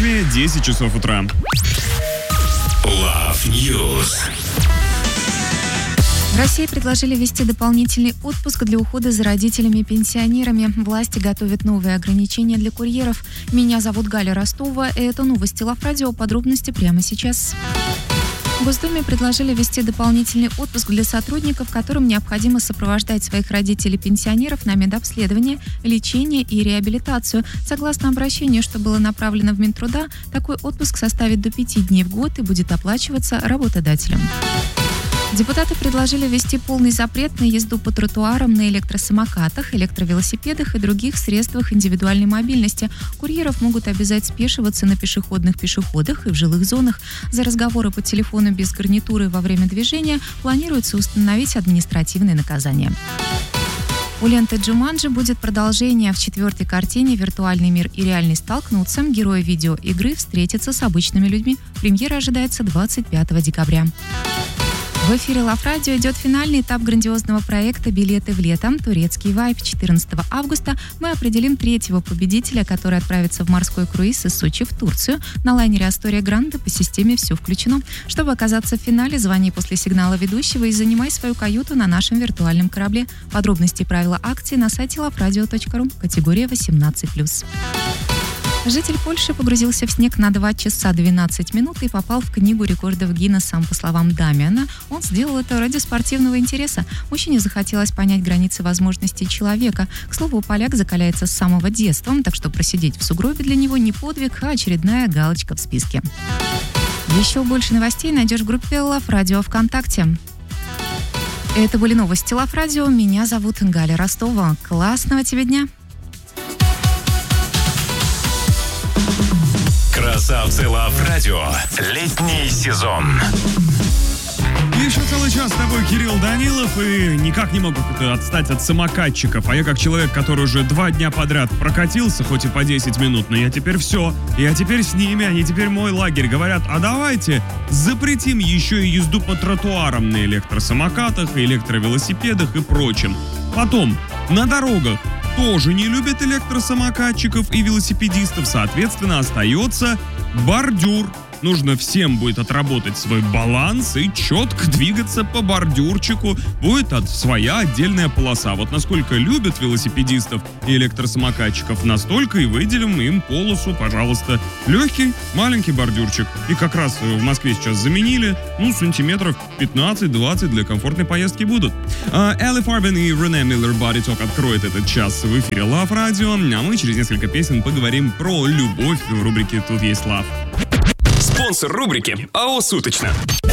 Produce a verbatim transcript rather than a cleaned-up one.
Москве десять часов утра. Love News. В России предложили ввести дополнительный отпуск для ухода за родителями-пенсионерами. Власти готовят новые ограничения для курьеров. Меня зовут Галя Ростова, и это новости Лав Радио. Подробности прямо сейчас. В Госдуме предложили ввести дополнительный отпуск для сотрудников, которым необходимо сопровождать своих родителей-пенсионеров на медобследование, лечение и реабилитацию. Согласно обращению, что было направлено в Минтруда, такой отпуск составит до пяти дней в год и будет оплачиваться работодателем. Депутаты предложили ввести полный запрет на езду по тротуарам на электросамокатах, электровелосипедах и других средствах индивидуальной мобильности. Курьеров могут обязать спешиваться на пешеходных переходах и в жилых зонах. За разговоры по телефону без гарнитуры во время движения планируется установить административные наказания. У ленты Джуманджи будет продолжение. В четвертой картине «Виртуальный мир и реальный столкнутся». Герои видеоигры встретятся с обычными людьми. Премьера ожидается двадцать пятого декабря. В эфире Лав Радио идет финальный этап грандиозного проекта «Билеты в лето». Турецкий вайб. четырнадцатого августа мы определим третьего победителя, который отправится в морской круиз из Сочи в Турцию на лайнере «Астория Гранде» по системе «Все включено». Чтобы оказаться в финале, звони после сигнала ведущего и занимай свою каюту на нашем виртуальном корабле. Подробности и правила акции на сайте лав радио точка ру. Категория восемнадцать плюс. Житель Польши погрузился в снег на два часа двенадцать минут и попал в книгу рекордов Гиннесса. По словам Дамиана, он сделал это ради спортивного интереса. Мужчине захотелось понять границы возможностей человека. К слову, поляк закаляется с самого детства, так что просидеть в сугробе для него не подвиг, а очередная галочка в списке. Еще больше новостей найдешь в группе Лав Радио ВКонтакте. Это были новости Лав Радио. Меня зовут Галя Ростова. Классного тебе дня! Красавцы Лав Радио. Летний сезон. Еще целый час с тобой Кирилл Данилов, и никак не могу отстать от самокатчиков. А я как человек, который уже два дня подряд прокатился, хоть и по десять минут, но я теперь все. Я теперь с ними, они теперь мой лагерь. Говорят, а давайте запретим еще и езду по тротуарам на электросамокатах, электровелосипедах и прочем. Потом, на дорогах тоже не любят электросамокатчиков и велосипедистов, соответственно, остается бордюр. Нужно всем будет отработать свой баланс и четко двигаться по бордюрчику. Будет от, своя отдельная полоса. Вот насколько любят велосипедистов и электросамокатчиков, настолько и выделим им полосу, пожалуйста. Легкий, маленький бордюрчик. И как раз в Москве сейчас заменили, ну, сантиметров пятнадцать-двадцать для комфортной поездки будут. А, Элли Фарбен и Рене Миллер Body Talk откроет этот час в эфире Лав Радио. А мы через несколько песен поговорим про любовь в рубрике «Тут есть лав». Спонсор рубрики АО «Суточно».